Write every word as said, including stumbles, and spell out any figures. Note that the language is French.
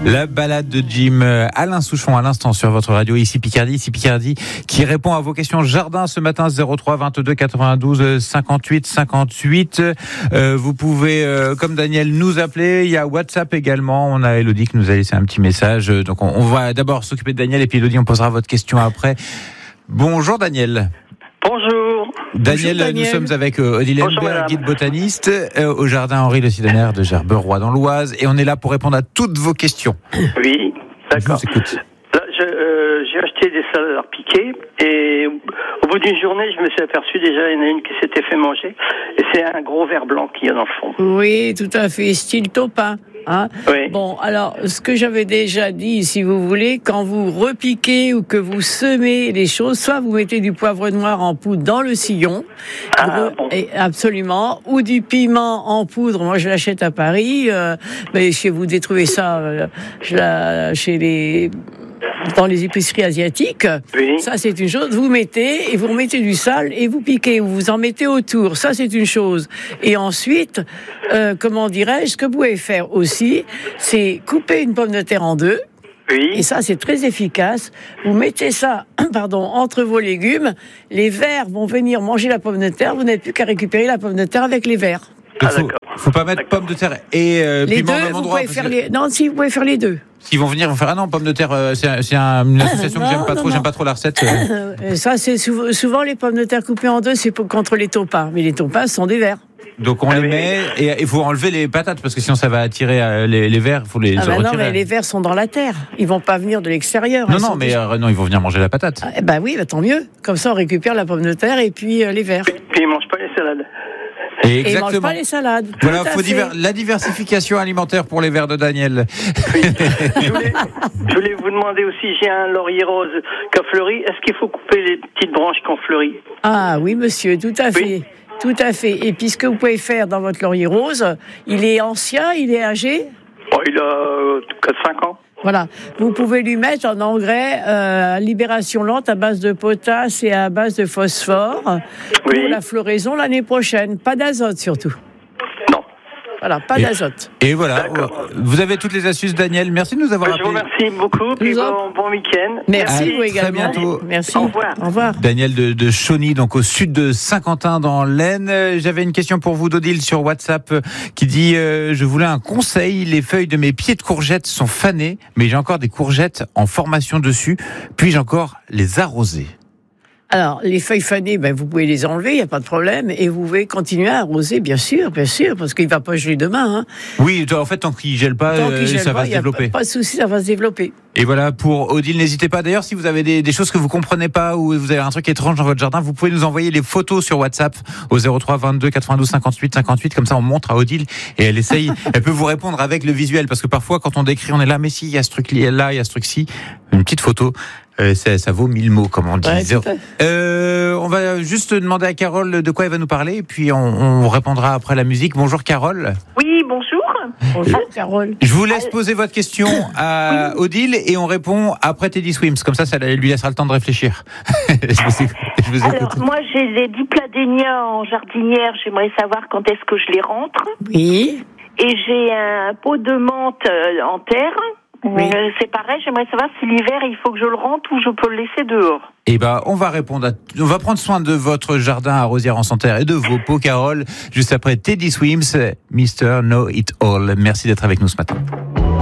La balade de Jim, Alain Souchon à l'instant sur votre radio, ici Picardie, ici Picardie, qui répond à vos questions jardin ce matin, zéro trois vingt-deux quatre-vingt-douze cinquante-huit cinquante-huit. Euh, vous pouvez, euh, comme Daniel, nous appeler. Il y a WhatsApp également. On a Elodie qui nous a laissé un petit message. Donc on, on va d'abord s'occuper de Daniel et puis Elodie, on posera votre question après. Bonjour Daniel. Bonjour. Daniel, Bonjour Daniel. Nous sommes avec euh, Odile Henneberg, guide botaniste euh, au jardin Henri Le Sidoner de Gerberoy dans l'Oise, et on est là pour répondre à toutes vos questions. Oui, d'accord. Je vous écoute. Là, je, euh, j'ai acheté des salades piquées et au bout d'une journée, je me suis aperçu déjà il y en a une qui s'était fait manger et c'est un gros ver blanc qu'il y a dans le fond. Oui, tout à fait, style taupin. Hein oui. Bon, alors, ce que j'avais déjà dit, si vous voulez, quand vous repiquez ou que vous semez les choses, soit vous mettez du poivre noir en poudre dans le sillon, ah, bon. et absolument, ou du piment en poudre. Moi, je l'achète à Paris, euh, mais chez vous détruisez ça, euh, je la, chez les dans les épiceries asiatiques. Oui. Ça, c'est une chose. Vous mettez et vous remettez du sel et vous piquez. Ou vous en mettez autour. Ça, c'est une chose. Et ensuite, euh, comment dirais-je, ce que vous pouvez faire aussi, c'est couper une pomme de terre en deux. Oui. Et ça, c'est très efficace. Vous mettez ça, pardon, entre vos légumes. Les vers vont venir manger la pomme de terre. Vous n'avez plus qu'à récupérer la pomme de terre avec les vers. Il Ah, faut, faut pas mettre d'accord. pomme de terre et euh, Les piment deux, au même vous endroit. pouvez faire les. Non, si vous pouvez faire les deux. S'ils vont venir, ils vont faire ah non, pomme de terre, euh, c'est, c'est un, une association Non, que j'aime pas non, trop, non. j'aime pas trop la recette. Euh. Euh, ça, c'est souvent, souvent les pommes de terre coupées en deux, c'est pour, contre les taupins. Mais les taupins sont des vers. Donc on Ah les oui. met et il faut enlever les patates parce que sinon ça va attirer euh, les, les vers. Il faut les Ah bah retirer. non, mais les vers sont dans la terre. Ils vont pas venir de l'extérieur. Non Ils non, sont mais déjà- euh, non, ils vont venir manger la patate. Ah, bah oui, bah tant mieux. Comme ça, on récupère la pomme de terre et puis euh, les vers. Puis ils mangent pas les salades. Et Et ils mangent exactement. pas les salades. Voilà, Tout à faut fait. diver- la diversification alimentaire pour les vers de Daniel. Oui. je, voulais, je voulais vous demander aussi, j'ai un laurier rose qui a fleuri. Est-ce qu'il faut couper les petites branches qui ont fleuri? Ah oui, monsieur, tout à fait. Oui. Tout à fait. Et puis ce que vous pouvez faire dans votre laurier rose, il est ancien, il est âgé. Oh, il a euh, quatre cinq ans. Voilà. Vous pouvez lui mettre en engrais euh, libération lente à base de potasse et à base de phosphore pour Oui. la floraison l'année prochaine. Pas d'azote surtout. Non. Voilà, pas Et- d'azote. Et voilà, D'accord. vous avez toutes les astuces, Daniel. Merci de nous avoir Je vous appelés. remercie beaucoup. Puis Nous en- bon, bon week-end. Merci, Allez, vous très également. bientôt. Merci. Au revoir. Au revoir. Daniel de, de Chauny, donc au sud de Saint-Quentin dans l'Aisne. Euh, J'avais une question pour vous d'Odile sur WhatsApp euh, qui dit euh, je voulais un conseil. Les feuilles de mes pieds de courgettes sont fanées, mais j'ai encore des courgettes en formation dessus. Puis-je encore les arroser? Alors, les feuilles fanées, ben, vous pouvez les enlever, il n'y a pas de problème. Et vous pouvez continuer à arroser, bien sûr, bien sûr, parce qu'il ne va pas geler demain. Hein. Oui, en fait, tant qu'il gèle pas, Tant euh, qu'il gèle ça pas, va se il y a développer. Pas, pas de souci, ça va se développer. Et voilà, pour Odile, n'hésitez pas. D'ailleurs, si vous avez des, des choses que vous comprenez pas ou vous avez un truc étrange dans votre jardin, vous pouvez nous envoyer les photos sur WhatsApp au zéro trois vingt-deux quatre-vingt-douze cinquante-huit cinquante-huit. Comme ça, on montre à Odile et elle essaye. Elle peut vous répondre avec le visuel parce que parfois, quand on décrit, on est là, mais si, il y a ce truc là, il y a ce truc-ci. Une petite photo, euh, ça, ça vaut mille mots, comme on dit. Ouais, Zéro- tout à fait. Euh, on va juste demander à Carole de quoi elle va nous parler et puis on, on répondra après la musique. Bonjour Carole. Oui, bonjour. Bonjour, Carole. Je vous laisse poser votre question à Odile et on répond après Teddy Swims. Comme ça, ça lui laissera le temps de réfléchir. je vous écoute. Je vous écoute. Alors, moi, j'ai des dipladénias en jardinière. J'aimerais savoir quand est-ce que je les rentre. Oui. Et j'ai un pot de menthe euh, en terre. Oui. Euh, c'est pareil, j'aimerais savoir si l'hiver, il faut que je le rentre ou je peux le laisser dehors. Eh ben, on va répondre à, on va prendre soin de votre jardin à Rosières-en-Santerre et de vos pots, Carole, juste après Teddy Swims, mister Know It All. Merci d'être avec nous ce matin.